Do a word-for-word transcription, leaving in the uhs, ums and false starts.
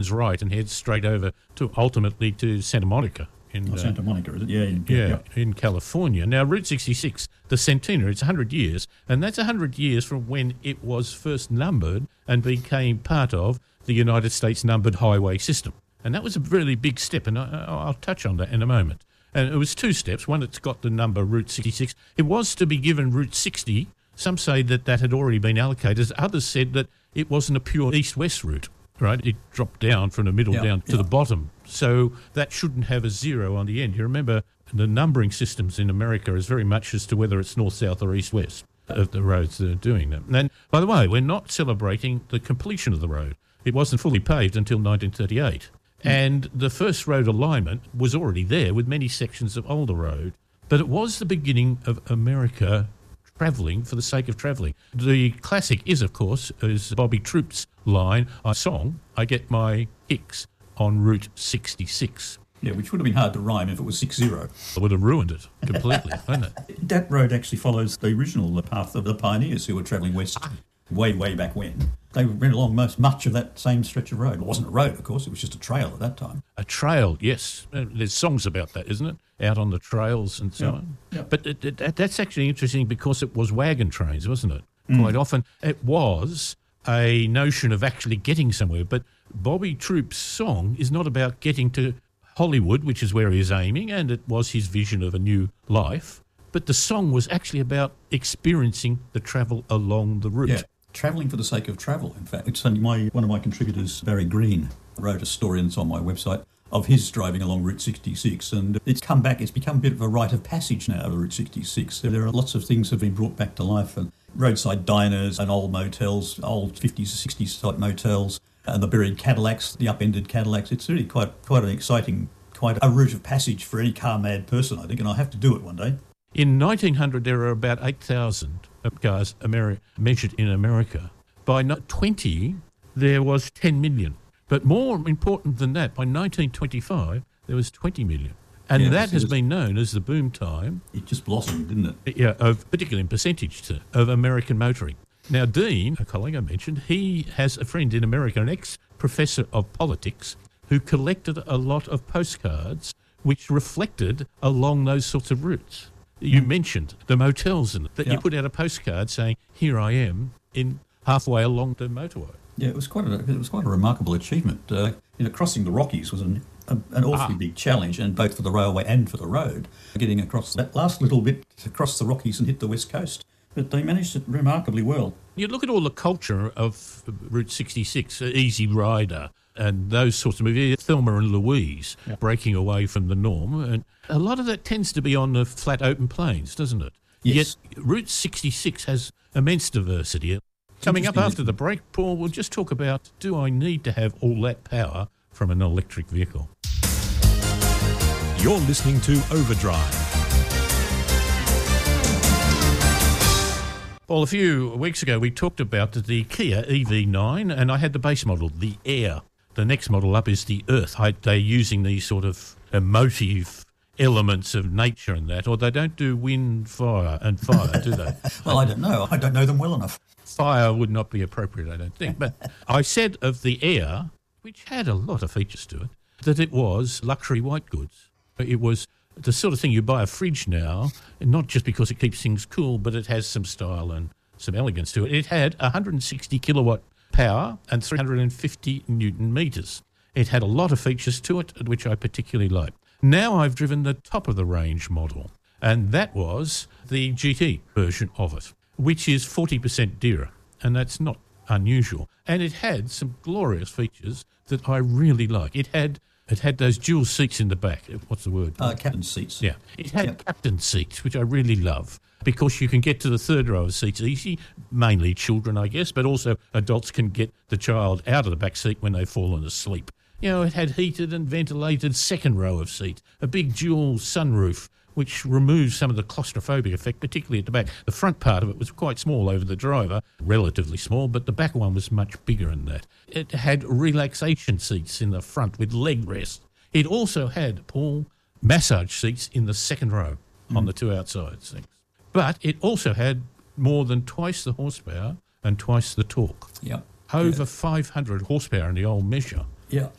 right and heads straight over to ultimately to Santa Monica. In, oh, Santa Monica, is it? Yeah, in, yeah, yeah, in California. Now, Route sixty-six, the centenary, it's one hundred years, and that's one hundred years from when it was first numbered and became part of the United States numbered highway system. And that was a really big step, and I, I'll touch on that in a moment. And it was two steps. One, it's got the number Route sixty-six. It was to be given Route sixty. Some say that that had already been allocated. Others said that it wasn't a pure east-west route, right? It dropped down from the middle yeah, down to yeah. the bottom. So that shouldn't have a zero on the end. You remember the numbering systems in America is very much as to whether it's north-south or east-west of the roads that are doing that. And then, by the way, we're not celebrating the completion of the road. It wasn't fully paved until nineteen thirty-eight. And the first road alignment was already there with many sections of older road. But it was the beginning of America travelling for the sake of travelling. The classic is, of course, is Bobby Troups' line, a song, I get my kicks on Route sixty-six. Yeah, which would have been hard to rhyme if it was six zero. It would have ruined it completely, wouldn't it? That road actually follows the original path of the pioneers who were travelling west way, way back when. They went along most much of that same stretch of road. It wasn't a road, of course, it was just a trail at that time. A trail, yes. There's songs about that, isn't it? Out on the trails and so Yeah, on. yeah. But it, it, that's actually interesting because it was wagon trains, wasn't it? Mm. Quite often it was a notion of actually getting somewhere. But Bobby Troups' song is not about getting to Hollywood, which is where he is aiming, and it was his vision of a new life. But the song was actually about experiencing the travel along the route. Yeah, travelling for the sake of travel, in fact. It's only my one of my contributors, Barry Green, wrote a story that's on my website of his driving along Route sixty-six, and it's come back, it's become a bit of a rite of passage now, the Route sixty-six. There are lots of things that have been brought back to life, and roadside diners and old motels, old fifties, sixties type motels, and the buried Cadillacs, the upended Cadillacs. It's really quite quite an exciting, quite a route of passage for any car-mad person, I think, and I'll have to do it one day. In nineteen hundred, there were about eight thousand cars Ameri- measured in America. By twenty, there was ten million. But more important than that, by nineteen twenty-five, there was twenty million. And Yeah, that has was, been known as the boom time, It just blossomed, didn't it? yeah, of, particularly in percentage to, of American motoring. Now, Dean, a colleague I mentioned, he has a friend in America, an ex-professor of politics, who collected a lot of postcards which reflected along those sorts of routes. You mentioned the motels in it, that Yeah. you put out a postcard saying, here I am, in halfway along the motorway. Yeah, it was quite a it was quite a remarkable achievement. Uh, you know, crossing the Rockies was an a, an awfully Ah. big challenge, and both for the railway and for the road. Getting across that last little bit to cross the Rockies and hit the west coast, but they managed it remarkably well. You look at all the culture of Route sixty-six, uh, Easy Rider, and those sorts of movies, Thelma and Louise, Yeah. breaking away from the norm. And a lot of that tends to be on the flat open plains, doesn't it? Yes. Yet Route sixty-six has immense diversity. Coming up interesting, after the break, Paul, we'll just talk about, do I need to have all that power from an electric vehicle? You're listening to Overdrive. Well, a few weeks ago we talked about the Kia E V nine, and I had the base model, the Air. The next model up is the Earth. I, they're using these sort of emotive elements of nature and that, or they don't do wind, fire and fire, do they? Well, I don't know. I don't know them well enough. Fire would not be appropriate, I don't think. But I said of the Air, which had a lot of features to it, that it was luxury white goods. It was the sort of thing you buy a fridge now, and not just because it keeps things cool, but it has some style and some elegance to it. It had one hundred sixty kilowatt power and three hundred fifty newton metres. It had a lot of features to it, which I particularly liked. Now I've driven the top of the range model, and that was the G T version of it, which is forty percent dearer, and that's not unusual. And it had some glorious features that I really like. It had it had those dual seats in the back. What's the word? Uh, captain's seats. Yeah. It had Yep. captain seats, which I really love, because you can get to the third row of seats easy, mainly children, I guess, but also adults can get the child out of the back seat when they've fallen asleep. You know, it had heated and ventilated second row of seats, a big dual sunroof, which removes some of the claustrophobic effect, particularly at the back. The front part of it was quite small over the driver, relatively small, but the back one was much bigger than that. It had relaxation seats in the front with leg rest. It also had, Paul, massage seats in the second row mm. on the two outside seats. But it also had more than twice the horsepower and twice the torque. Yep. Over Yeah. five hundred horsepower in the old measure. Yeah.